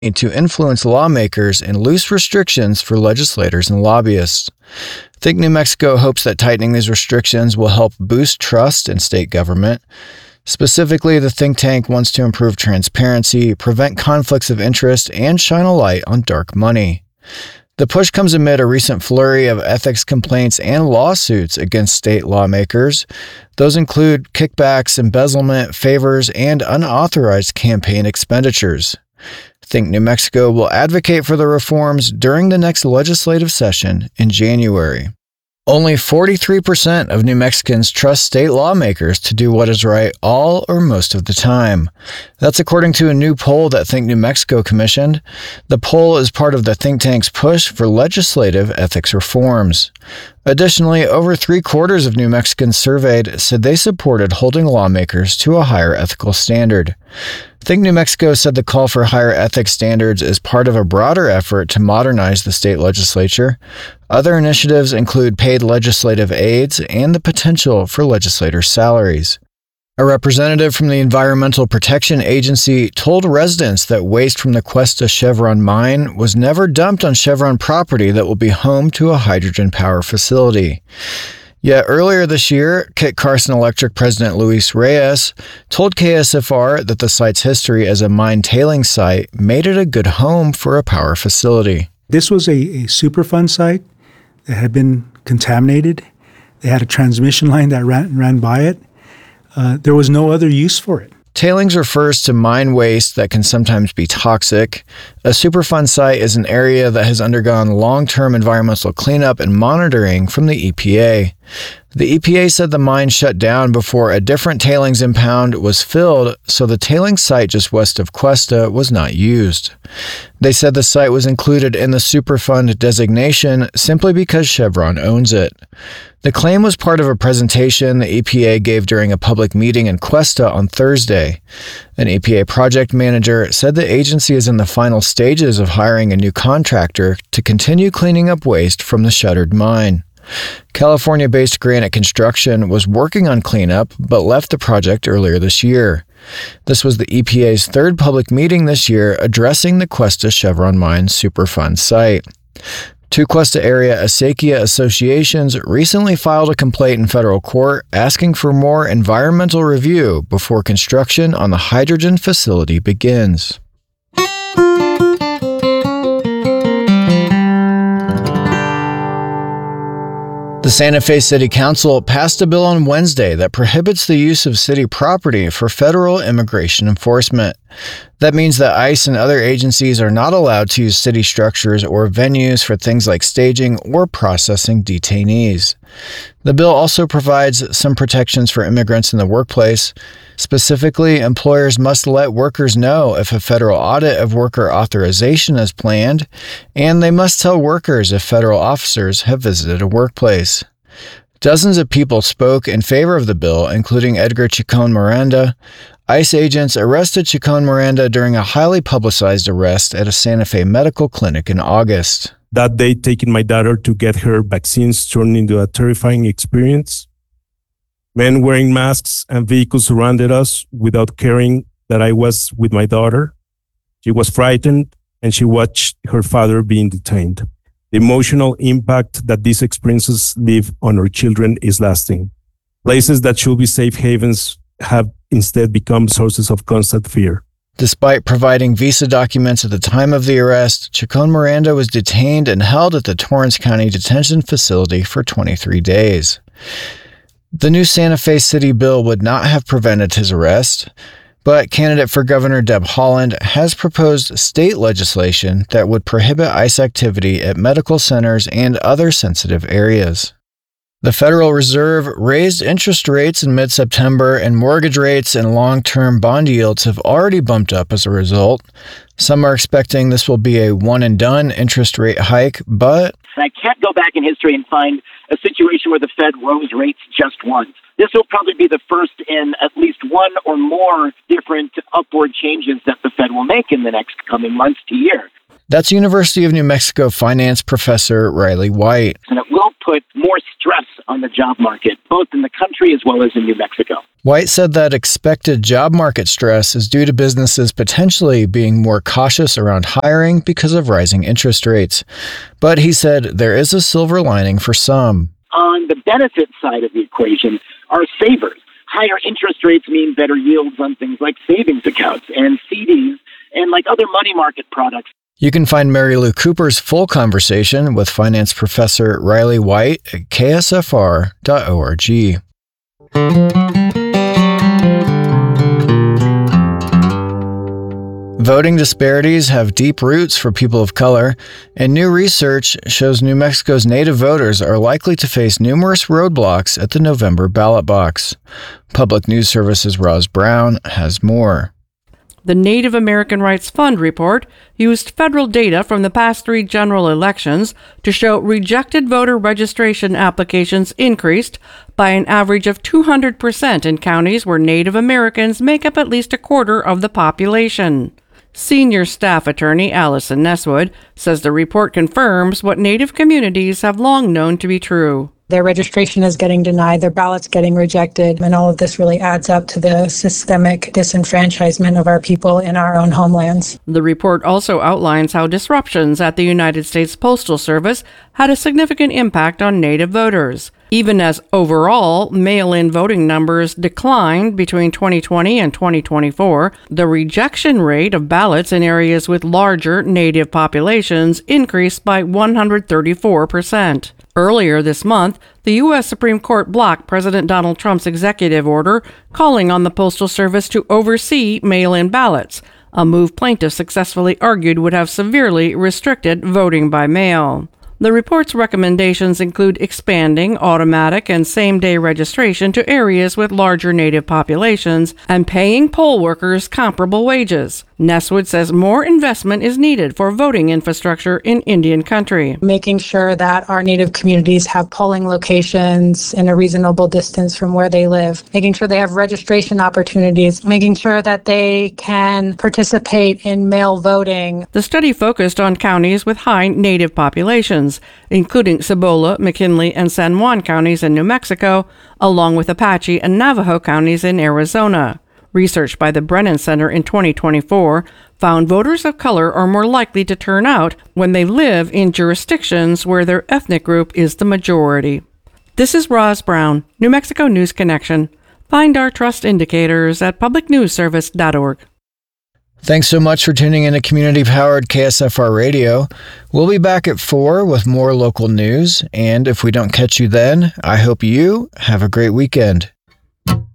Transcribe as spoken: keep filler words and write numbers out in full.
to influence lawmakers and loose restrictions for legislators and lobbyists. Think New Mexico hopes that tightening these restrictions will help boost trust in state government. Specifically, the think tank wants to improve transparency, prevent conflicts of interest, and shine a light on dark money. The push comes amid a recent flurry of ethics complaints and lawsuits against state lawmakers. Those include kickbacks, embezzlement, favors, and unauthorized campaign expenditures. Think New Mexico will advocate for the reforms during the next legislative session in January. Only forty-three percent of New Mexicans trust state lawmakers to do what is right all or most of the time. That's according to a new poll that Think New Mexico commissioned. The poll is part of the think tank's push for legislative ethics reforms. Additionally, over three quarters of New Mexicans surveyed said they supported holding lawmakers to a higher ethical standard. Think New Mexico said the call for higher ethics standards is part of a broader effort to modernize the state legislature. Other initiatives include paid legislative aids and the potential for legislators' salaries. A representative from the Environmental Protection Agency told residents that waste from the Cuesta Chevron mine was never dumped on Chevron property that will be home to a hydrogen power facility. Yet earlier this year, Kit Carson Electric President Luis Reyes told K S F R that the site's history as a mine tailing site made it a good home for a power facility. This was a, a Superfund site that had been contaminated. They had a transmission line that ran, ran by it. Uh, there was no other use for it. Tailings refers to mine waste that can sometimes be toxic. A Superfund site is an area that has undergone long-term environmental cleanup and monitoring from the E P A. The E P A said the mine shut down before a different tailings impound was filled, so the tailings site just west of Cuesta was not used. They said the site was included in the Superfund designation simply because Chevron owns it. The claim was part of a presentation the E P A gave during a public meeting in Cuesta on Thursday. An E P A project manager said the agency is in the final stages of hiring a new contractor to continue cleaning up waste from the shuttered mine. California-based Granite Construction was working on cleanup but left the project earlier this year. This was the E P A's third public meeting this year addressing the Cuesta Chevron Mine Superfund site. Two Cuesta area acequia associations recently filed a complaint in federal court asking for more environmental review before construction on the hydrogen facility begins. The Santa Fe City Council passed a bill on Wednesday that prohibits the use of city property for federal immigration enforcement. That means that ICE and other agencies are not allowed to use city structures or venues for things like staging or processing detainees. The bill also provides some protections for immigrants in the workplace. Specifically, employers must let workers know if a federal audit of worker authorization is planned, and they must tell workers if federal officers have visited a workplace. Dozens of people spoke in favor of the bill, including Edgar Chacon Miranda. ICE agents arrested Chacon Miranda during a highly publicized arrest at a Santa Fe medical clinic in August. That day, taking my daughter to get her vaccines turned into a terrifying experience. Men wearing masks and vehicles surrounded us without caring that I was with my daughter. She was frightened and she watched her father being detained. The emotional impact that these experiences leave on our children is lasting. Places that should be safe havens have instead become sources of constant fear. Despite providing visa documents at the time of the arrest, Chacon Miranda was detained and held at the Torrance County Detention Facility for twenty-three days. The new Santa Fe City bill would not have prevented his arrest, but candidate for Governor Deb Haaland has proposed state legislation that would prohibit ICE activity at medical centers and other sensitive areas. The Federal Reserve raised interest rates in mid-September, and mortgage rates and long-term bond yields have already bumped up as a result. Some are expecting this will be a one-and-done interest rate hike, but I can't go back in history and find a situation where the Fed rose rates just once. This will probably be the first in at least one or more different upward changes that the Fed will make in the next coming months to year. That's University of New Mexico finance professor Riley White. And it will put more stress on the job market, both in the country as well as in New Mexico. White said that expected job market stress is due to businesses potentially being more cautious around hiring because of rising interest rates. But he said there is a silver lining for some. On the benefit side of the equation are savers. Higher interest rates mean better yields on things like savings accounts and C Ds and like other money market products. You can find Mary Lou Cooper's full conversation with finance professor Riley White at K S F R dot org. Voting disparities have deep roots for people of color, and new research shows New Mexico's Native voters are likely to face numerous roadblocks at the November ballot box. Public News Service's Roz Brown has more. The Native American Rights Fund report used federal data from the past three general elections to show rejected voter registration applications increased by an average of two hundred percent in counties where Native Americans make up at least a quarter of the population. Senior staff attorney Allison Nesswood says the report confirms what Native communities have long known to be true. Their registration is getting denied, their ballots getting rejected, and all of this really adds up to the systemic disenfranchisement of our people in our own homelands. The report also outlines how disruptions at the United States Postal Service had a significant impact on Native voters. Even as overall mail-in voting numbers declined between twenty twenty and twenty twenty-four, the rejection rate of ballots in areas with larger Native populations increased by one hundred thirty-four percent. Earlier this month, the U S Supreme Court blocked President Donald Trump's executive order calling on the Postal Service to oversee mail-in ballots, a move plaintiffs successfully argued would have severely restricted voting by mail. The report's recommendations include expanding automatic and same-day registration to areas with larger Native populations and paying poll workers comparable wages. Nesswood says more investment is needed for voting infrastructure in Indian country. Making sure that our Native communities have polling locations in a reasonable distance from where they live, making sure they have registration opportunities, making sure that they can participate in mail voting. The study focused on counties with high Native populations, including Cibola, McKinley, and San Juan counties in New Mexico, along with Apache and Navajo counties in Arizona. Research by the Brennan Center in twenty twenty-four found voters of color are more likely to turn out when they live in jurisdictions where their ethnic group is the majority. This is Roz Brown, New Mexico News Connection. Find our trust indicators at public news service dot org. Thanks so much for tuning in to community-powered K S F R Radio. We'll be back at four with more local news, and if we don't catch you then, I hope you have a great weekend.